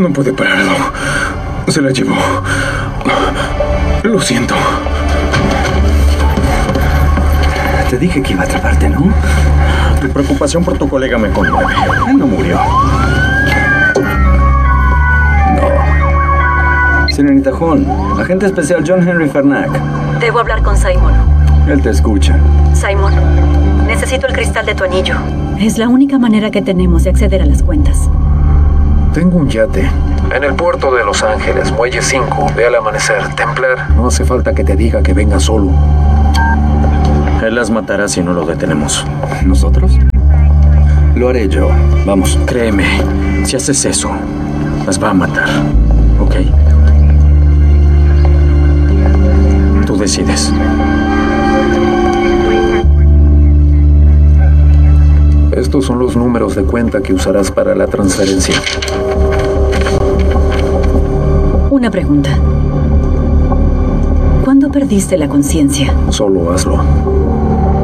No puede pararlo. Se la llevó. Lo siento. Te dije que iba a atraparte, ¿no? Tu preocupación por tu colega me conmueve. Él no murió. No. Señorita Hall, agente especial John Henry Fernac. Debo hablar con Simon. Él te escucha. Simon, necesito el cristal de tu anillo. Es la única manera que tenemos de acceder a las cuentas. Tengo un yate en el puerto de Los Ángeles, muelle 5, ve al amanecer. Templar, no hace falta que te diga que venga solo. Él las matará si no lo detenemos. ¿Nosotros? Lo haré yo. Vamos. Créeme, si haces eso, las va a matar. ¿Ok? Tú decides. Estos son los números de cuenta que usarás para la transferencia. Una pregunta. ¿Cuándo perdiste la conciencia? Solo hazlo.